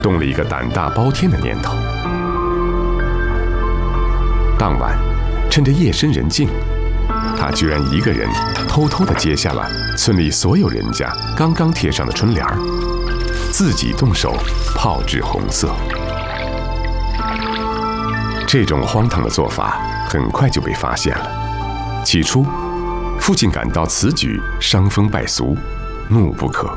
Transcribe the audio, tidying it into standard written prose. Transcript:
动了一个胆大包天的念头。当晚，趁着夜深人静，他居然一个人偷偷地揭下了村里所有人家刚刚贴上的春联儿，自己动手炮制红色。这种荒唐的做法很快就被发现了。起初，父亲感到此举伤风败俗，怒不可